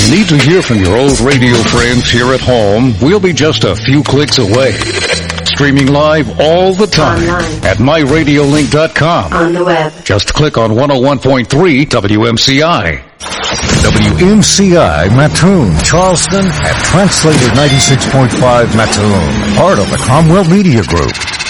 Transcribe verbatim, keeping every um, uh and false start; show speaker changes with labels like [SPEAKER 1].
[SPEAKER 1] Need to hear from your old radio friends here at home? We'll be just a few clicks away. Streaming live all the time online at my radio link dot com.
[SPEAKER 2] On the web.
[SPEAKER 1] Just click on one oh one point three W M C I.
[SPEAKER 3] W M C I Mattoon, Charleston at Translated ninety-six point five Mattoon, part of the Cromwell Media Group.